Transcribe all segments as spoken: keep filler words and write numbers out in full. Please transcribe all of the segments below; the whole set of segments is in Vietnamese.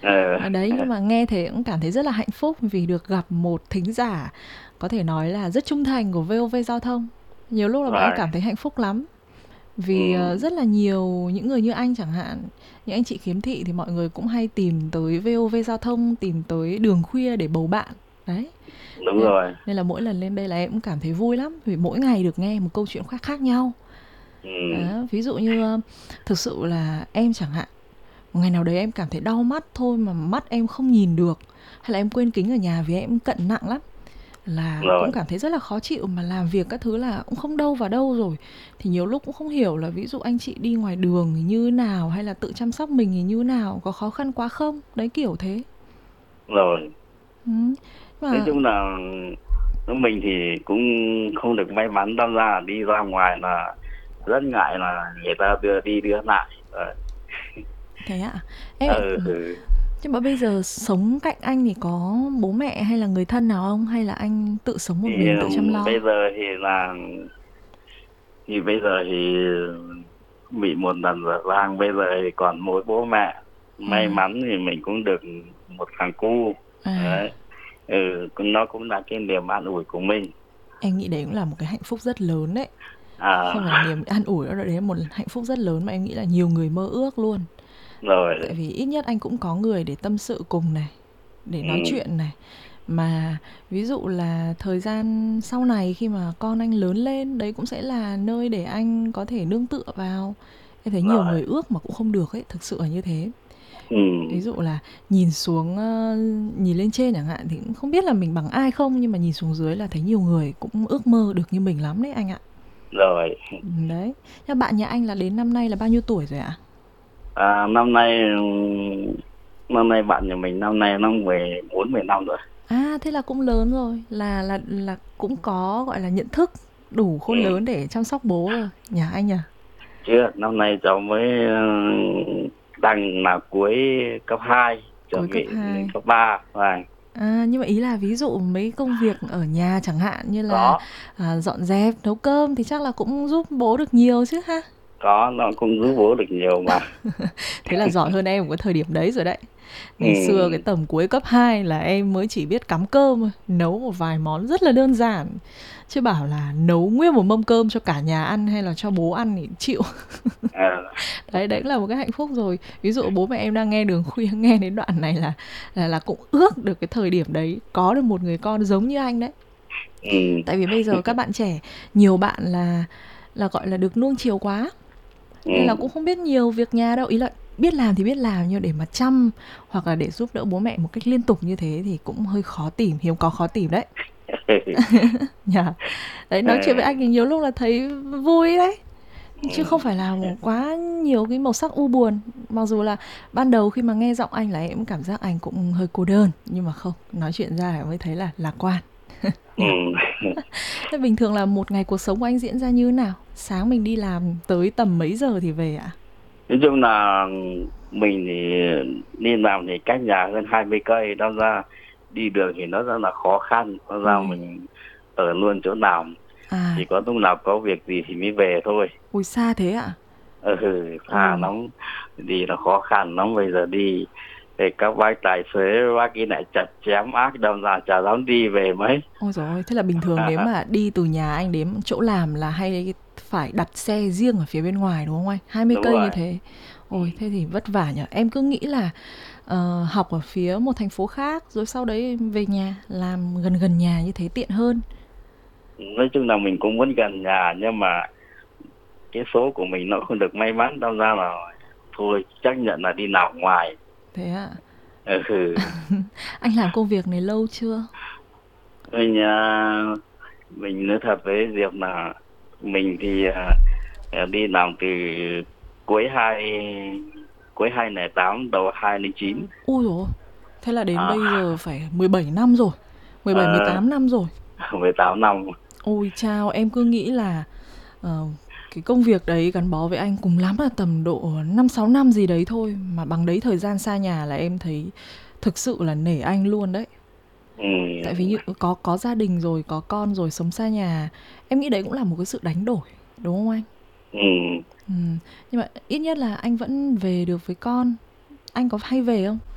Ờ. Ở đấy, nhưng mà nghe thế cũng cảm thấy rất là hạnh phúc vì được gặp một thính giả có thể nói là rất trung thành của vê o vê Giao thông. Nhiều lúc là bọn em Vâng. cảm thấy hạnh phúc lắm. Vì ờ, Ừ. rất là nhiều những người như anh chẳng hạn, những anh chị khiếm thị thì mọi người cũng hay tìm tới vê o vê Giao thông, tìm tới đường khuya để bầu bạn. Đấy. Đúng Nên, rồi. nên là mỗi lần lên đây là em cũng cảm thấy vui lắm vì mỗi ngày được nghe một câu chuyện khác khác nhau. Ừ. Đó, ví dụ như ờ, thực sự là em chẳng hạn, một ngày nào đấy em cảm thấy đau mắt thôi mà mắt em không nhìn được, hay là em quên kính ở nhà vì em cận nặng lắm, là cũng Rồi. cảm thấy rất là khó chịu mà làm việc các thứ là cũng không đâu vào đâu rồi. Thì nhiều lúc cũng không hiểu là ví dụ anh chị đi ngoài đường thì như nào, hay là tự chăm sóc mình thì như nào, có khó khăn quá không? Đấy kiểu thế. Rồi. Ừ. Nói Mà chung là nước mình thì cũng không được may mắn, đâm ra là đi ra ngoài là rất ngại là người ta đưa đi đưa lại. Ờ. thế ạ. Em Ừ. Ừ. nhưng mà bây giờ sống cạnh anh thì có bố mẹ hay là người thân nào không, hay là anh tự sống một Thì mình tự chăm ừm, lo? bây giờ thì là thì bây giờ thì bị một lần vợ lang, bây giờ thì còn mỗi bố mẹ. May À, mắn thì mình cũng được một thằng cu. à. Đấy. Ừ, cũng- nó cũng là cái niềm an ủi của mình. Em nghĩ đấy cũng là một cái hạnh phúc rất lớn đấy. À. Không phải niềm an ủi đâu, đấy là một hạnh phúc rất lớn mà em nghĩ là nhiều người mơ ước luôn. Tại Rồi. vì ít nhất anh cũng có người để tâm sự cùng này, để nói Ừ. chuyện này. Mà ví dụ là thời gian sau này khi mà con anh lớn lên, đấy cũng sẽ là nơi để anh có thể nương tựa vào. Em thấy nhiều Rồi. người ước mà cũng không được ấy, thực sự là như thế. Ừ. Ví dụ là nhìn xuống, ơ, nhìn lên trên chẳng hạn thì cũng không biết là mình bằng ai không, nhưng mà nhìn xuống dưới là thấy nhiều người cũng ước mơ được như mình lắm đấy anh ạ. Rồi. Đấy. Nhưng bạn nhà anh là đến năm nay là bao nhiêu tuổi rồi ạ? À, năm nay ừm, năm nay bạn nhà mình năm nay nó mười bốn mười năm rồi. À, thế là cũng lớn rồi, là là là cũng có, gọi là, nhận thức đủ khôn Ừ. lớn để chăm sóc bố rồi, nhà anh nhỉ? Chưa, năm nay cháu mới ờ, đang là cuối cấp hai, Cuối chuẩn cấp bị lên hai. cấp ba. Và À, nhưng mà ý là ví dụ mấy công việc ở nhà chẳng hạn như là, có à, dọn dẹp, nấu cơm thì chắc là cũng giúp bố được nhiều chứ ha? có nó cũng giúp bố được nhiều mà. Thế là giỏi hơn em ở cái thời điểm đấy rồi đấy. Ngày xưa cái Ừ. tầm cuối cấp hai là em mới chỉ biết cắm cơm thôi, nấu một vài món rất là đơn giản. Chứ bảo là nấu nguyên một mâm cơm cho cả nhà ăn hay là cho bố ăn thì chịu. À. Đấy, đấy cũng là một cái hạnh phúc rồi. Ví dụ bố mẹ em đang nghe đường khuya nghe đến đoạn này là là là cũng ước được cái thời điểm đấy có được một người con giống như anh đấy. Ừ. Tại vì bây giờ các bạn trẻ, nhiều bạn là là gọi là được nuông chiều quá, nên là Ừ. cũng không biết nhiều việc nhà đâu, ý là biết làm thì biết làm nhưng để mà chăm hoặc là để giúp đỡ bố mẹ một cách liên tục như thế thì cũng hơi khó tìm, hiếm có khó tìm đấy. Nhỉ. Đấy, nói chuyện với À. anh thì nhiều lúc là thấy vui đấy, chứ không Ừ. phải là quá nhiều cái màu sắc u buồn. Mặc dù là ban đầu khi mà nghe giọng anh là em cũng cảm giác anh cũng hơi cô đơn, nhưng mà không, nói chuyện ra là mới thấy là lạc quan. Nhỉ. Ừ. Thế bình thường là một ngày cuộc sống của anh diễn ra như thế nào? Sáng mình đi làm tới tầm mấy giờ thì về ạ? Nói chung là mình thì đi làm thì cách nhà hơn hai mươi cây, đâm ra đi đường thì nó rất là khó khăn, đâm ra Ui, mình ở luôn chỗ nào, à, chỉ có lúc nào có việc gì thì mới về thôi. ui xa thế ạ? Ừ, xa Ui, lắm, đi là khó khăn lắm. Bây giờ đi thì các bác tài xế bác kia lại chặt chém ác, đâm ra chả dám đi về mấy. ôi dồi ôi, thế là bình thường nếu mà đi từ nhà anh đến chỗ làm là hay phải đặt xe riêng ở phía bên ngoài đúng không anh? hai mươi Đúng cây như rồi. thế. Ừ. Ôi, thế thì vất vả nhỉ. Em cứ nghĩ là ờ, học ở phía một thành phố khác rồi sau đấy về nhà làm gần gần nhà như thế tiện hơn. Nói chung là mình cũng muốn gần nhà, nhưng mà cái số của mình nó không được may mắn, đâm ra là thôi chấp nhận là đi nào ngoài. Thế ạ. Ừ. Anh làm công việc này lâu chưa? Mình à, mình nói thật với Diệp là mình thì à, à, đi làm từ cuối hai cuối hai lẻ tám đầu hai lẻ chín. Ui dồi ôi, thế là đến À. bây giờ phải mười bảy năm rồi. mười bảy mười uh, tám năm rồi. mười tám năm. Ôi chao, em cứ nghĩ là ờ, cái công việc đấy gắn bó với anh cùng lắm là tầm độ năm sáu năm gì đấy thôi, mà bằng đấy thời gian xa nhà là em thấy thực sự là nể anh luôn đấy. Tại vì Ừ. như có có gia đình rồi, có con rồi, sống xa nhà, em nghĩ đấy cũng là một cái sự đánh đổi, đúng không anh? Ừ. Ừ. Nhưng mà ít nhất là anh vẫn về được với con. Anh có hay về không?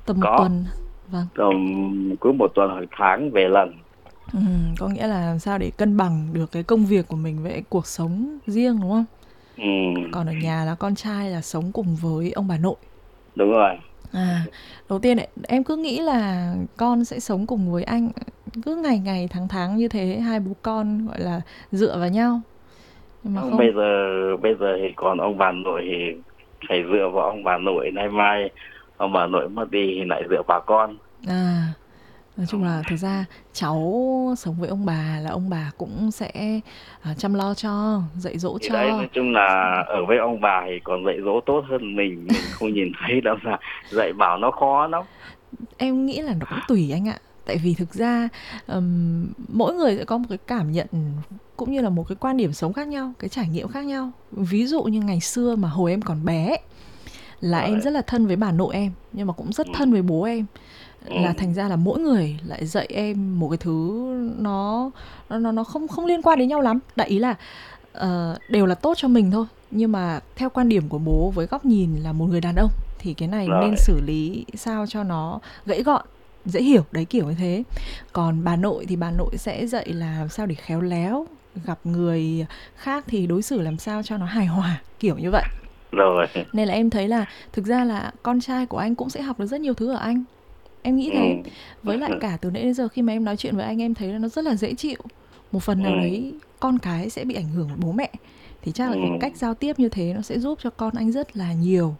Tầm một có. tuần. Vâng. Còn cứ một tuần hoặc tháng về lần. Ừm, có nghĩa là làm sao để cân bằng được cái công việc của mình với cuộc sống riêng, đúng không? Ừ, Còn ở nhà là con trai là sống cùng với ông bà nội. đúng rồi. À, đầu tiên ấy, em cứ nghĩ là con sẽ sống cùng với anh cứ ngày ngày tháng tháng như thế, hai bố con gọi là dựa vào nhau. Nhưng mà Nhưng không. bây giờ bây giờ thì còn ông bà nội thì phải dựa vào ông bà nội, nay mai ông bà nội mất đi thì lại dựa vào con. À, nói Ừ. chung là thực ra cháu sống với ông bà là ông bà cũng sẽ à, chăm lo cho, dạy dỗ Thì đấy, cho. nói chung là ở với ông bà thì còn dạy dỗ tốt hơn mình mình không nhìn thấy đâu, là dạy bảo nó khó lắm. Em nghĩ là nó cũng tùy anh ạ. Tại vì thực ra ừm, mỗi người sẽ có một cái cảm nhận cũng như là một cái quan điểm sống khác nhau, cái trải nghiệm khác nhau. Ví dụ như ngày xưa mà hồi em còn bé ấy, là em Rồi. rất là thân với bà nội em nhưng mà cũng rất Ừ. thân với bố em, Ừ. là thành ra là mỗi người lại dạy em một cái thứ nó nó nó không không liên quan đến nhau lắm. Đại ý là ờ, đều là tốt cho mình thôi, nhưng mà theo quan điểm của bố với góc nhìn là một người đàn ông thì cái này nên Rồi. xử lý sao cho nó gãy gọn, dễ hiểu đấy, kiểu như thế. Còn bà nội thì bà nội sẽ dạy là làm sao để khéo léo, gặp người khác thì đối xử làm sao cho nó hài hòa, kiểu như vậy. Rồi. Nên là em thấy là thực ra là con trai của anh cũng sẽ học được rất nhiều thứ ở anh. Em nghĩ thế. Ừ. Với lại cả từ nãy đến giờ khi mà em nói chuyện với anh em thấy là nó rất là dễ chịu. Một phần nào Ừ. đấy con cái sẽ bị ảnh hưởng bởi bố mẹ. Thì chắc là cái Ừ. cách giao tiếp như thế nó sẽ giúp cho con anh rất là nhiều.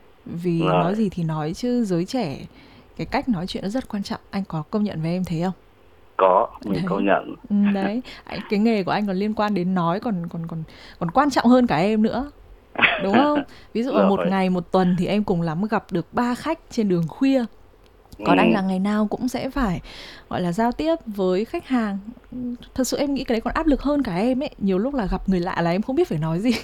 Vì Rồi. nói gì thì nói chứ giới trẻ cái cách nói chuyện nó rất quan trọng. Anh có công nhận với em thế không? Có, mình Đấy. công nhận. Ừ, đấy. Cái nghề của anh còn liên quan đến nói còn còn còn còn quan trọng hơn cả em nữa. Đúng không? Ví dụ là một Rồi. ngày một tuần thì em cùng lắm gặp được ba khách trên đường khuya. Còn anh là Ừ. ngày nào cũng sẽ phải gọi là giao tiếp với khách hàng. Thật sự em nghĩ cái đấy còn áp lực hơn cả em ấy. Nhiều lúc là gặp người lạ là em không biết phải nói gì.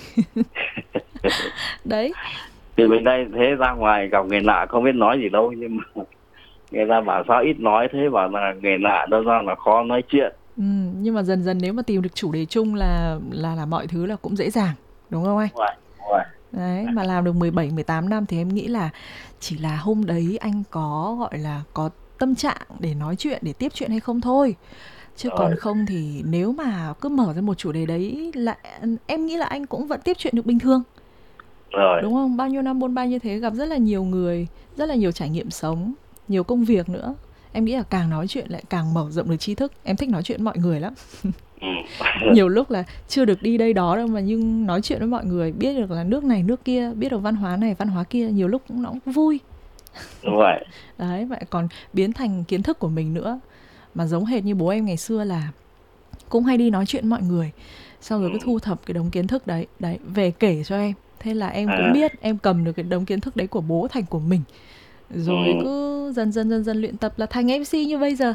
Đấy. Thì bên đây thế, ra ngoài gặp người lạ không biết nói gì đâu, nhưng mà người ta bảo sao ít nói, thế bảo là người lạ đâu ra là khó nói chuyện. Ừ, nhưng mà dần dần nếu mà tìm được chủ đề chung là là là mọi thứ là cũng dễ dàng. Đúng không anh? Đúng rồi. Đúng rồi. Đấy, mà làm được mười bảy mười tám năm thì em nghĩ là chỉ là hôm đấy anh có gọi là có tâm trạng để nói chuyện, để tiếp chuyện hay không thôi. Chứ còn Rồi. không thì nếu mà cứ mở ra một chủ đề đấy là em nghĩ là anh cũng vẫn tiếp chuyện được bình thường. Rồi. Đúng không? Bao nhiêu năm bôn ba như thế gặp rất là nhiều người, rất là nhiều trải nghiệm sống, nhiều công việc nữa. Em nghĩ là càng nói chuyện lại càng mở rộng được tri thức. Em thích nói chuyện với mọi người lắm. Ừ. Nhiều lúc là chưa được đi đây đó đâu mà nhưng nói chuyện với mọi người, biết được là nước này nước kia, biết được văn hóa này văn hóa kia, nhiều lúc cũng nó cũng vui. Đúng vậy. Đấy, vậy còn biến thành kiến thức của mình nữa. Mà giống hệt như bố em ngày xưa là cũng hay đi nói chuyện với mọi người, xong rồi cứ Ừ. thu thập cái đống kiến thức đấy đấy về kể cho em. Thế là em cũng À. biết, em cầm được cái đống kiến thức đấy của bố thành của mình, rồi Ừ. cứ dần dần dần dần luyện tập là thành em xê như bây giờ.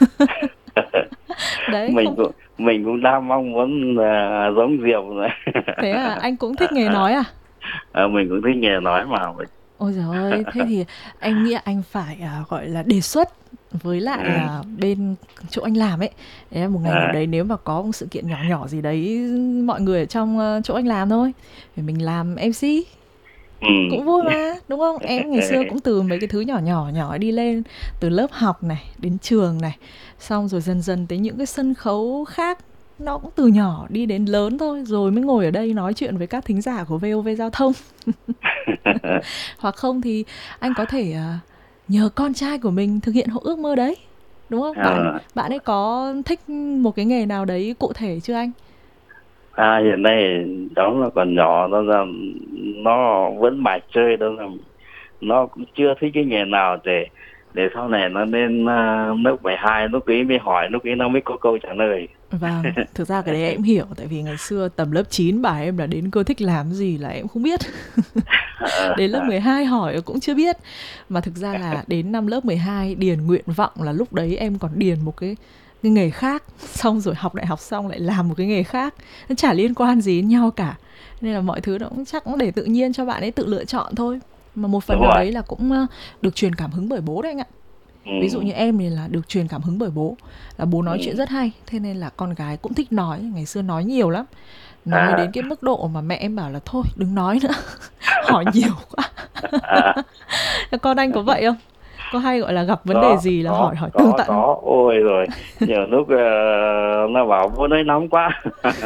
Đấy, mình không. cũng mình cũng đang mong muốn là giống Diệp rồi. Thế à, anh cũng thích nghề nói à? À, mình cũng thích nghề nói mà. Ôi giời ơi, thế thì em nghĩ anh phải à, gọi là đề xuất với lại Ừ. à, bên chỗ anh làm ấy. Đấy là một ngày nào À. đấy nếu mà có một sự kiện nhỏ nhỏ gì đấy mọi người ở trong à, chỗ anh làm thôi thì mình làm em xê Ừ. cũng vui mà, đúng không? Em ngày xưa cũng từ mấy cái thứ nhỏ nhỏ nhỏ đi lên, từ lớp học này đến trường này, xong rồi dần dần tới những cái sân khấu khác, nó cũng từ nhỏ đi đến lớn thôi, rồi mới ngồi ở đây nói chuyện với các thính giả của vê o vê Giao thông. Hoặc không thì anh có thể à, nhờ con trai của mình thực hiện hộ ước mơ đấy, đúng không? Bạn À. bạn ấy có thích một cái nghề nào đấy cụ thể chưa anh? À, hiện nay cháu nó còn nhỏ, nó là nó vẫn mải chơi, đó là nó cũng chưa thích cái nghề nào, để để sau này nó lên uh, lớp mười hai lúc ấy mới hỏi, lúc ấy nó mới có câu trả lời. Vâng, thực ra cái đấy em hiểu, tại vì ngày xưa tầm lớp chín bà em là đến cơ thích làm gì là em không biết. Đến lớp mười hai hỏi cũng chưa biết. Mà thực ra là đến năm lớp mười hai điền nguyện vọng là lúc đấy em còn điền một cái, cái nghề khác. Xong rồi học đại học xong lại làm một cái nghề khác. Nó chả liên quan gì đến nhau cả. Nên là mọi thứ nó cũng chắc cũng để tự nhiên cho bạn ấy tự lựa chọn thôi. Mà một phần Đúng nào rồi. đấy là cũng ờ, được truyền cảm hứng bởi bố đấy anh ạ. Ừ. Ví dụ như em thì là được truyền cảm hứng bởi bố, là bố nói Ừ. chuyện rất hay, thế nên là con gái cũng thích nói. Ngày xưa nói nhiều lắm, nói À. đến cái mức độ mà mẹ em bảo là thôi đừng nói nữa. Hỏi nhiều quá. À. Con anh có vậy không? Có hay gọi là gặp vấn đề có gì là có hỏi hỏi tường có tận không? có ôi rồi nhiều lúc ờ, nó bảo bố đấy nóng quá.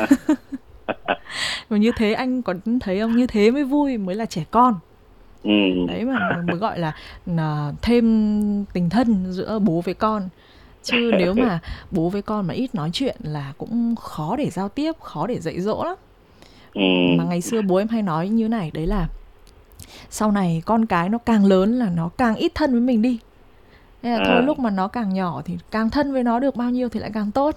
Mà như thế anh có thấy không? Như thế mới vui, mới là trẻ con. Ừ. Đấy mà mới gọi là, là thêm tình thân giữa bố với con. Chứ nếu mà bố với con mà ít nói chuyện là cũng khó để giao tiếp, khó để dạy dỗ lắm. Ừ. Mà ngày xưa bố em hay nói như này, đấy là sau này con cái nó càng lớn là nó càng ít thân với mình đi. Nên là thôi À, lúc mà nó càng nhỏ thì càng thân với nó được bao nhiêu thì lại càng tốt.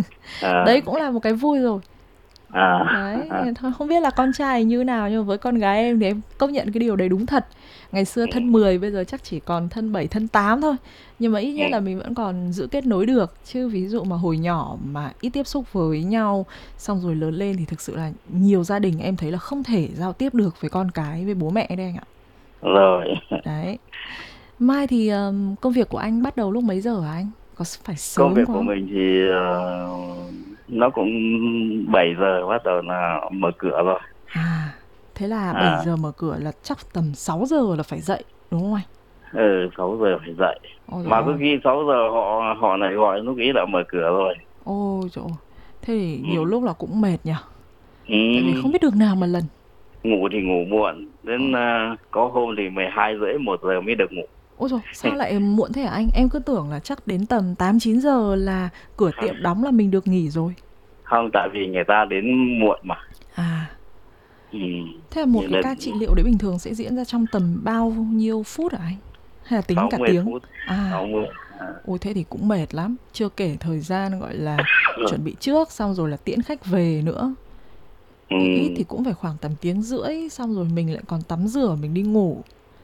à, Đấy cũng là một cái vui rồi. à, Đấy, à. thôi không biết là con trai như nào nhưng mà với con gái em thì em công nhận cái điều đấy đúng thật. Ngày xưa Ừ. thân mười bây giờ chắc chỉ còn thân bảy thân tám thôi. Nhưng mà ít Ừ. nhất là mình vẫn còn giữ kết nối được. Chứ ví dụ mà hồi nhỏ mà ít tiếp xúc với nhau, xong rồi lớn lên thì thực sự là nhiều gia đình em thấy là không thể giao tiếp được với con cái, với bố mẹ đây anh ạ. Rồi Đấy. Mai thì ờm, công việc của anh bắt đầu lúc mấy giờ hả anh? Có phải công sớm việc quá của không? mình thì ờ, nó cũng bảy giờ bắt đầu là mở cửa rồi. À, thế là bảy À, giờ mở cửa là chắc tầm sáu giờ là phải dậy, đúng không anh? ừ, sáu giờ phải dậy, Ôi dồi mà có ôi, khi sáu giờ họ họ lại gọi lúc ý đã mở cửa rồi. ôi dồi ôi. Thế thì nhiều Ừ. lúc là cũng mệt nhỉ? Tại vì không Ừ. biết đường nào mà lần. Ngủ thì ngủ muộn Ôi, đến ờ, có hôm thì mười hai rưỡi một giờ mới được ngủ. ôi dồi, sao lại muộn thế hả anh? Em cứ tưởng là chắc đến tầm tám chín giờ là cửa tiệm đóng là mình được nghỉ rồi. Không, tại vì người ta đến muộn mà. À, Ừ. thế là một Như cái là ca trị liệu đấy bình thường sẽ diễn ra trong tầm bao nhiêu phút hả anh? Hay là tính sáu cả mươi tiếng? phút À, sáu mươi. À. ôi thế thì cũng mệt lắm. Chưa kể thời gian gọi là chuẩn bị trước, xong rồi là tiễn khách về nữa. Ừ. Ít thì cũng phải khoảng tầm tiếng rưỡi, xong rồi mình lại còn tắm rửa, mình đi ngủ.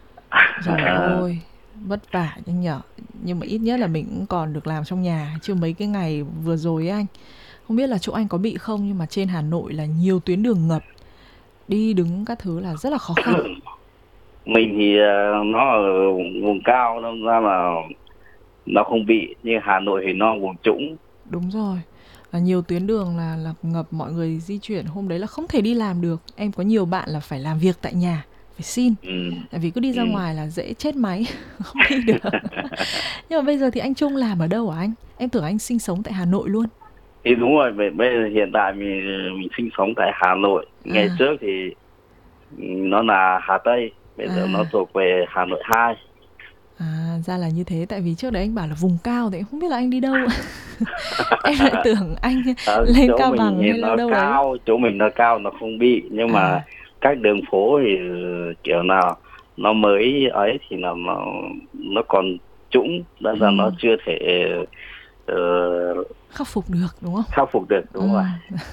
Rồi À. ôi, vất vả nhưng nhở. Nhưng mà ít nhất là mình cũng còn được làm trong nhà. Chứ mấy cái ngày vừa rồi ấy anh, không biết là chỗ anh có bị không, nhưng mà trên Hà Nội là nhiều tuyến đường ngập, đi đứng các thứ là rất là khó khăn. Mình thì ờ, nó ở vùng cao nên ra là nó không bị, như Hà Nội thì nó vùng trũng. Đúng rồi. Và nhiều tuyến đường là, là ngập, mọi người di chuyển hôm đấy là không thể đi làm được. Em có nhiều bạn là phải làm việc tại nhà, phải xin. Ừ. Tại vì cứ đi Ừ. ra ngoài là dễ chết máy, không đi được. Nhưng mà bây giờ thì anh Trung làm ở đâu hả anh? Em tưởng anh sinh sống tại Hà Nội luôn. Thì đúng rồi, bây bây giờ hiện tại mình mình sinh sống tại Hà Nội. Ngày À, trước thì nó là Hà Tây, bây giờ nó à, thuộc về Hà Nội hai. à, ra là như thế. Tại vì trước đấy anh bảo là vùng cao thì em không biết là anh đi đâu. Em lại tưởng anh Ở lên chỗ Cao mình Bằng thì hay là nó đâu đấy. cao, chỗ mình nó cao nó không bị, nhưng mà À, các đường phố thì kiểu nào nó mới ấy thì là nó nó còn trũng, nên ừ, là nó chưa thể ờ, khắc phục được đúng không? khắc phục được, Ừ. đúng rồi.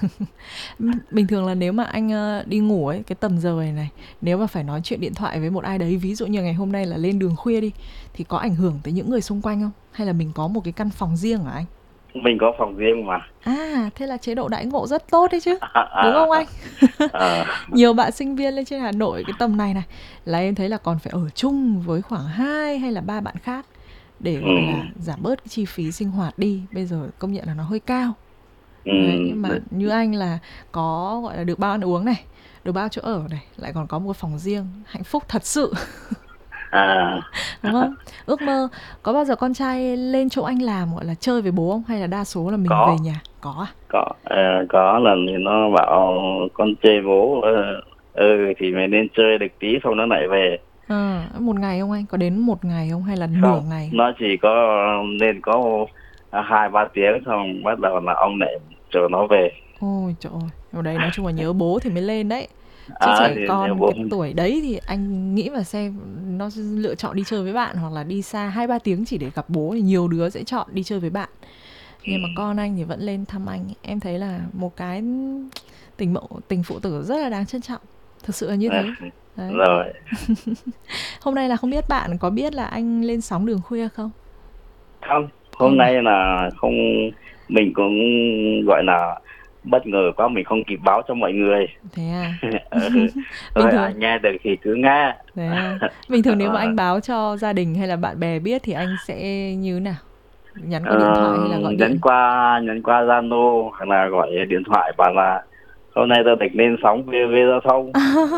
Bình thường là nếu mà anh ờ, đi ngủ ấy, cái tầm giờ này này, nếu mà phải nói chuyện điện thoại với một ai đấy, ví dụ như ngày hôm nay là lên đường khuya đi, thì có ảnh hưởng tới những người xung quanh không? Hay là mình có một cái căn phòng riêng hả anh? Mình có phòng riêng mà. À, thế là chế độ đãi ngộ rất tốt đấy chứ. Đúng không anh? À, à, Nhiều bạn sinh viên lên trên Hà Nội cái tầm này này là em thấy là còn phải ở chung với khoảng hai hay là ba bạn khác để ừ, gọi là giảm bớt cái chi phí sinh hoạt đi. Bây giờ công nhận là nó hơi cao. ừ, Đấy, nhưng mà đấy, như anh là có gọi là được bao ăn uống này, được bao chỗ ở này, lại còn có một phòng riêng, hạnh phúc thật sự, à, đúng không? Ước mơ có bao giờ con trai lên chỗ anh làm gọi là chơi với bố không, hay là đa số là mình về có nhà? Có à? có ờ, có lần thì nó bảo con chê bố, ờ, ừ thì mày nên chơi được tí xong nó lại về. Ờ, một ngày không anh? Có đến một ngày không hay là nửa Không, ngày? nó chỉ có nên có hai ba tiếng xong bắt đầu là ông lại chờ nó về. Ôi trời ơi, ở đấy nói chung là nhớ bố thì mới lên đấy. Chứ À trẻ thì nếu con bố. cái tuổi đấy thì anh nghĩ mà xem nó lựa chọn đi chơi với bạn hoặc là đi xa hai ba tiếng chỉ để gặp bố thì nhiều đứa sẽ chọn đi chơi với bạn. Ừ. Nhưng mà con anh thì vẫn lên thăm anh. Em thấy là một cái tình mẫu tình phụ tử rất là đáng trân trọng. Thực sự là như À, thế. Đấy. rồi. Hôm nay là không biết bạn có biết là anh lên sóng đường khuya không? Không, hôm Không à? nay là không, mình cũng gọi là bất ngờ quá, mình không kịp báo cho mọi người. Thế à? Ừ. Bình Thôi thường ai nghe được thì cứ nghe. thế à? Bình thường nếu mà Ờ, anh báo cho gia đình hay là bạn bè biết thì anh sẽ như nào? Nhắn ờ, qua điện thoại hay là gọi điện? nhắn qua nhắn qua Zalo hoặc là gọi điện thoại, bảo là hôm nay tôi định lên sóng về về giao thông.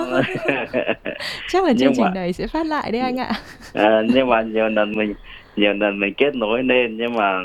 Chắc là chương Nhưng trình mà này sẽ phát lại đấy anh ạ. à, nhưng mà nhiều lần mình nhiều lần mình kết nối lên, nhưng mà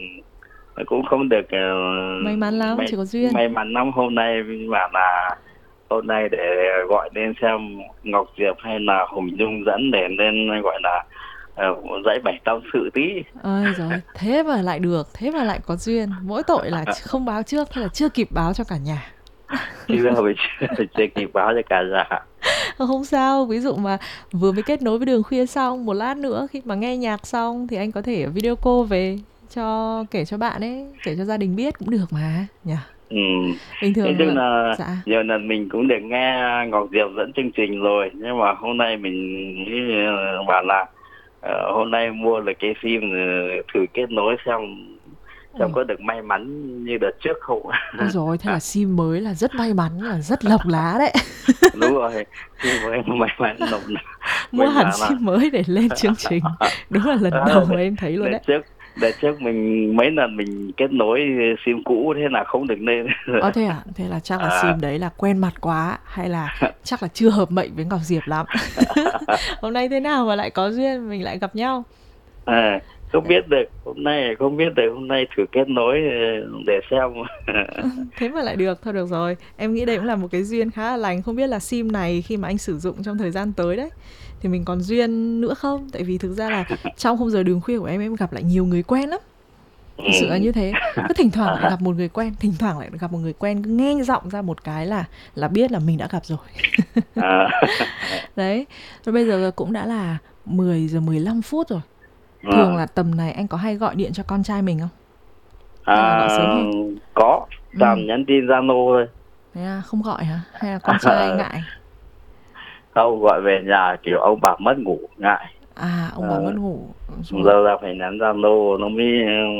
cũng không được May mắn uh, lắm, may chỉ có duyên. may mắn lắm. Hôm nay mình bảo là hôm nay để gọi lên xem Ngọc Diệp hay là Hùng Dung dẫn để lên gọi là uh, dãy bảy tâm sự tí. Ơi rồi, thế mà lại được, thế mà lại có duyên. Mỗi tội là không báo trước, thế là chưa kịp báo cho cả nhà. Chứ mình chưa, chưa kịp báo cho cả nhà. Không sao, ví dụ mà vừa mới kết nối với Đường Khuya xong, một lát nữa khi mà nghe nhạc xong thì anh có thể video call về cho kể cho bạn ấy, kể cho gia đình biết cũng được mà nhỉ. Ừ. Bình Thế thường chứ là là dạ. giờ là mình cũng được nghe Ngọc Diệp dẫn chương trình rồi, nhưng mà hôm nay mình nghĩ bảo là uh, hôm nay mua được cái sim thử kết nối xem xem Ôi, có được may mắn như đợt trước không. ôi rồi thế là sim mới là rất may mắn, là rất lộc lá đấy. Đúng rồi, sim mới may mắn nộp Mua mình hẳn bảo sim là mới để lên chương trình. Đúng là lần đầu mà em thấy luôn đợt đấy. trước đợt trước mình mấy lần mình kết nối sim cũ thế là không được lên. Ờ thế à? Thế là chắc là À. sim đấy là quen mặt quá, hay là chắc là chưa hợp mệnh với Ngọc Diệp lắm. Hôm nay thế nào mà lại có duyên mình lại gặp nhau. À, không biết được hôm nay không biết được hôm nay thử kết nối để xem. Thế mà lại được, thôi được rồi. Em nghĩ đây cũng là một cái duyên khá là lành. Không biết là sim này khi mà anh sử dụng trong thời gian tới đấy thì mình còn duyên nữa không? Tại vì thực ra là trong khung giờ đường khuya của em em gặp lại nhiều người quen lắm. Ừ. Thực sự là như thế. Cứ thỉnh thoảng lại gặp một người quen, thỉnh thoảng lại gặp một người quen, cứ nghe giọng ra một cái là là biết là mình đã gặp rồi. À. Đấy. Rồi bây giờ cũng đã là mười giờ mười lăm phút rồi. À. Thường là tầm này anh có hay gọi điện cho con trai mình không? À, Hay là gọi sớm hơn? có, Ừ. toàn nhắn tin Zalo thôi. Thế à, không gọi hả? Hay là con trai ngại? Không, gọi về nhà kiểu ông bà mất ngủ ngại. À, ông bà À, mất ngủ. giờ ra phải nhắn Zalo nó mới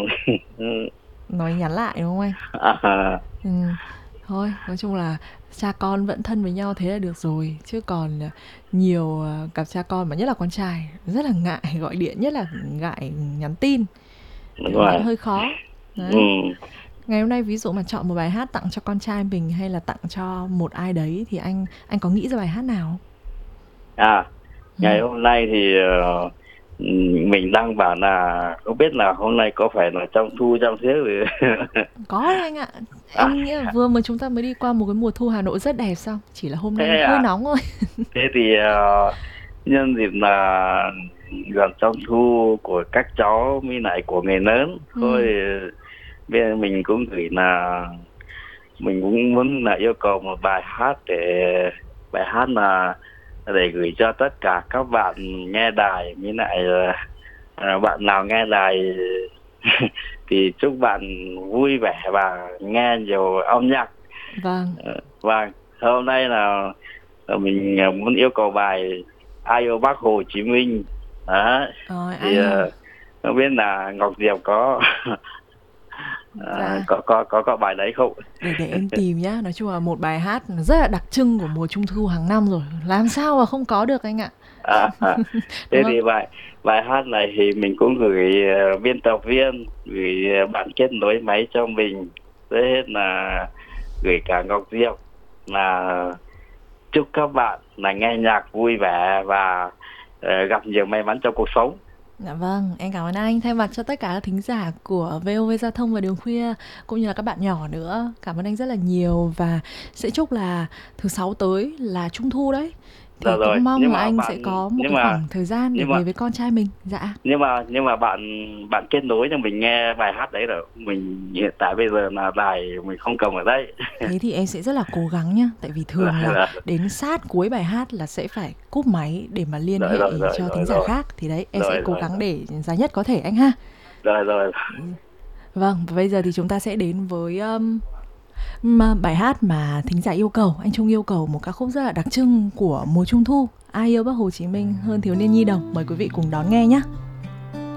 Nói nhắn lại đúng không anh? à. Ừ. Thôi, nói chung là cha con vẫn thân với nhau thế là được rồi. Chứ còn nhiều cặp cha con mà nhất là con trai rất là ngại gọi điện, nhất là ngại nhắn tin. Đúng Thì vẫn rồi. hơi khó. Đấy. Ừ. Ngày hôm nay ví dụ mà chọn một bài hát tặng cho con trai mình hay là tặng cho một ai đấy thì anh anh có nghĩ ra bài hát nào không? À, ngày Ừ. hôm nay thì uh, mình đang bảo là không biết là hôm nay có phải là trong thu trong thế rồi. Có đấy anh ạ. À, Em nghĩ là vừa mới chúng ta mới đi qua một cái mùa thu Hà Nội rất đẹp sao? Chỉ là hôm nay thế hơi à? nóng thôi. Thế thì uh, nhân dịp là gần trong thu của các cháu mới lại của người lớn Ừ. thôi, bên mình cũng gửi là mình cũng muốn là yêu cầu một bài hát để bài hát là để gửi cho tất cả các bạn nghe đài, với lại à, bạn nào nghe đài thì chúc bạn vui vẻ và nghe nhiều âm nhạc. Vâng. Và hôm nay là mình muốn yêu cầu bài Ai yêu Bác Hồ Chí Minh. Đó. Rồi Thì anh à. không biết là Ngọc Diệp có à, Dạ. có có có có bài đấy không? Để để em tìm nhá. Nói chung là một bài hát rất là đặc trưng của mùa trung thu hàng năm rồi. Làm sao mà không có được anh ạ. À, à. Thế Đúng không? thì bài bài hát này thì mình cũng gửi uh, biên tập viên, gửi uh, bạn kết nối máy cho mình, tới hết là gửi cả Ngọc Diệp, là chúc các bạn là nghe nhạc vui vẻ và uh, gặp nhiều may mắn trong cuộc sống. Dạ vâng, em cảm ơn anh. Thay mặt cho tất cả các thính giả của vê o vê Giao thông và Đường Khuya cũng như là các bạn nhỏ nữa, cảm ơn anh rất là nhiều. Và sẽ chúc là thứ sáu tới là trung thu đấy, thì Dạ rồi, cũng mong nhưng là mà anh bạn sẽ có một nhưng cái mà khoảng thời gian để nhưng mà về với con trai mình. Dạ. nhưng mà nhưng mà bạn bạn kết nối cho mình nghe bài hát đấy rồi. Mình hiện tại bây giờ là đài mình không cầm ở đây. Thế thì em sẽ rất là cố gắng nhá. Tại vì thường là Rồi đến sát cuối bài hát là sẽ phải cúp máy để mà liên rồi hệ rồi cho thính rồi giả rồi khác. Thì đấy, em sẽ rồi cố rồi gắng để giá nhất có thể anh ha. rồi rồi. Vâng, và bây giờ thì chúng ta sẽ đến với um, mà bài hát mà thính giả yêu cầu. Anh Trung yêu cầu một ca khúc rất là đặc trưng của mùa trung thu, Ai yêu Bác Hồ Chí Minh hơn thiếu niên nhi đồng. Mời quý vị cùng đón nghe nhé.